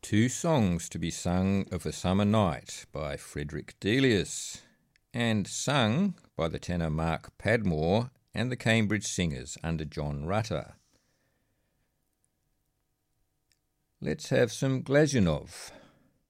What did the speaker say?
Two Songs to be Sung of a Summer Night by Frederick Delius, and sung by the tenor Mark Padmore and the Cambridge Singers under John Rutter. Let's have some Glazunov.